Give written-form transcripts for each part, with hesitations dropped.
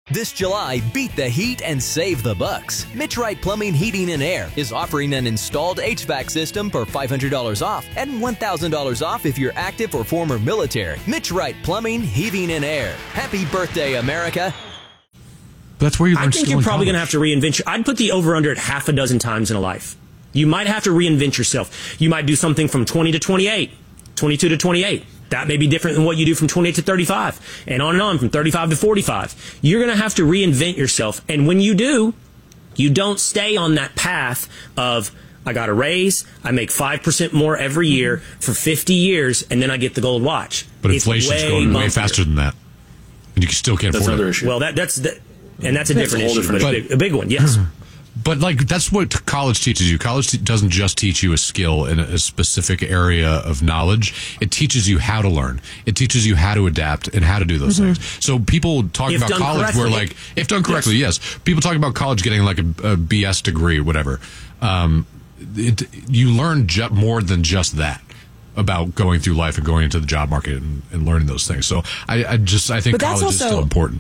This July, beat the heat and save the bucks. Mitch Wright Plumbing, Heating, and Air is offering an installed HVAC system for $500 off and $1,000 off if you're active or former military. Mitch Wright Plumbing, Heating, and Air. Happy birthday, America. That's where you learn. I think you're probably going to have to reinvent I'd put the over-under at half a dozen times in a life. You might have to reinvent yourself. You might do something from 20 to 28, 22 to 28. That may be different than what you do from 28 to 35, and on from 35 to 45. You're going to have to reinvent yourself. And when you do, you don't stay on that path of, I got a raise, I make 5% more every year for 50 years, and then I get the gold watch. But inflation's going way faster than that. And you still can't afford it. Well, that's a different issue, but a big one, yes. But, that's what college teaches you. College doesn't just teach you a skill in a specific area of knowledge. It teaches you how to learn. It teaches you how to adapt and how to do those things. So people talk about college where, if done correctly, yes. People talk about college getting, a BS degree, whatever. You learn more than just that about going through life and going into the job market and learning those things. So I think college is still important.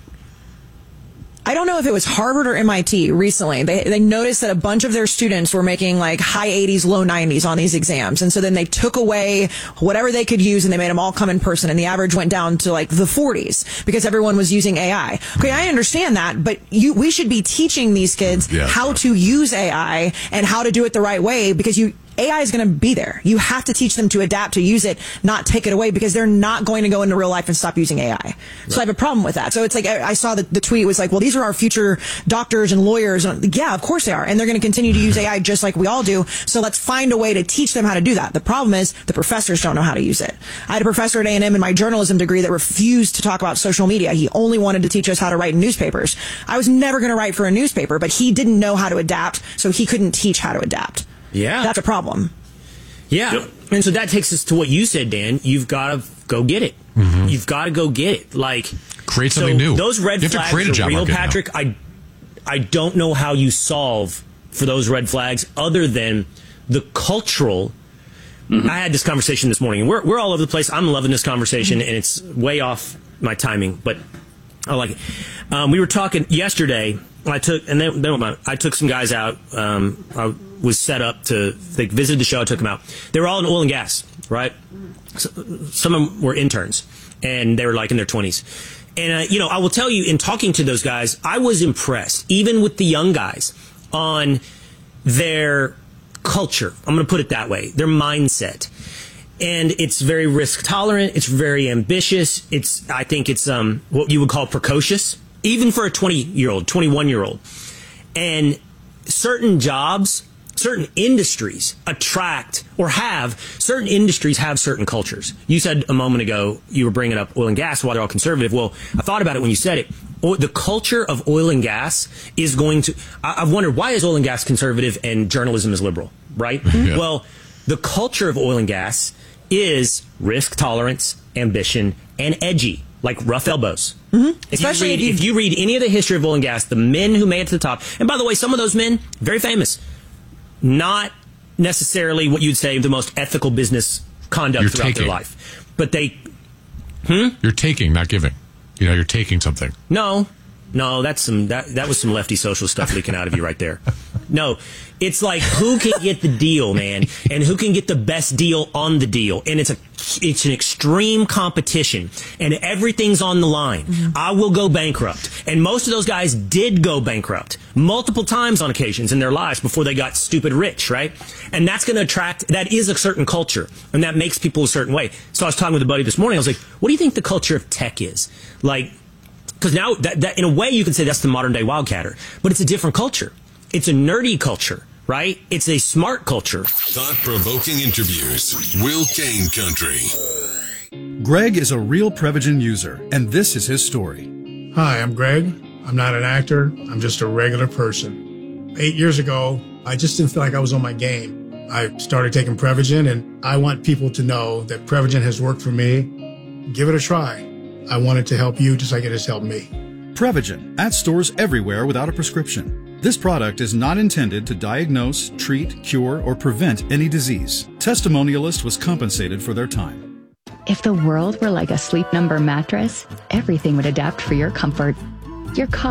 I don't know if it was Harvard or MIT recently. They noticed that a bunch of their students were making high 80s, low 90s on these exams. And so then they took away whatever they could use and they made them all come in person. And the average went down to the 40s because everyone was using AI. Okay, I understand that, but we should be teaching these kids how to use AI and how to do it the right way because AI is going to be there. You have to teach them to adapt, to use it, not take it away because they're not going to go into real life and stop using AI. Right. So I have a problem with that. So it's I saw the tweet was well, these are our future doctors and lawyers. And yeah, of course they are. And they're going to continue to use AI just like we all do. So let's find a way to teach them how to do that. The problem is the professors don't know how to use it. I had a professor at A&M in my journalism degree that refused to talk about social media. He only wanted to teach us how to write in newspapers. I was never going to write for a newspaper, but he didn't know how to adapt, so he couldn't teach how to adapt. Yeah. That's a problem. Yeah. Yep. And so that takes us to what you said, Dan. You've got to go get it. Mm-hmm. You've got to go get it. Create something new. Those red flags are real, Patrick. I don't know how you solve for those red flags other than the cultural. Mm-hmm. I had this conversation this morning. We're all over the place. I'm loving this conversation, and it's way off my timing, but I like it. We were talking yesterday. I took some guys out. I was set up they visited the show. I took them out. They were all in oil and gas, right? So, some of them were interns, and they were in their 20s. And, I will tell you, in talking to those guys, I was impressed, even with the young guys, on their culture. I'm going to put it that way, their mindset. And it's very risk tolerant. It's very ambitious. I think it's what you would call precocious, even for a 20-year-old, 21-year-old. And certain jobs, certain industries certain industries have certain cultures. You said a moment ago, you were bringing up oil and gas, why they're all conservative. Well, I thought about it when you said it. The culture of oil and gas is going to, I've wondered, why is oil and gas conservative and journalism is liberal, right? Yeah. Well, the culture of oil and gas is risk tolerance, ambition, and edgy, like rough elbows. Mm-hmm. If you read any of the history of oil and gas, the men who made it to the top, and by the way, some of those men, very famous, not necessarily what you'd say the most ethical business conduct throughout their life. But they... You're taking, not giving. You're taking something. No, that was some lefty social stuff leaking out of you right there. No, it's who can get the deal, man, and who can get the best deal on the deal. And it's an extreme competition, and everything's on the line. Mm-hmm. I will go bankrupt. And most of those guys did go bankrupt multiple times on occasions in their lives before they got stupid rich, right? And that's going to that is a certain culture, and that makes people a certain way. So I was talking with a buddy this morning. I was like, what do you think the culture of tech is? Because now, that in a way, you can say that's the modern-day wildcatter, but it's a different culture. It's a nerdy culture, right? It's a smart culture. Thought-provoking interviews. Will Kane Country. Greg is a real Prevagen user, and this is his story. Hi, I'm Greg. I'm not an actor. I'm just a regular person. 8 years ago, I just didn't feel like I was on my game. I started taking Prevagen, and I want people to know that Prevagen has worked for me. Give it a try. I want it to help you just like it has helped me. Prevagen, at stores everywhere without a prescription. This product is not intended to diagnose, treat, cure, or prevent any disease. Testimonialist was compensated for their time. If the world were like a Sleep Number mattress, everything would adapt for your comfort. Your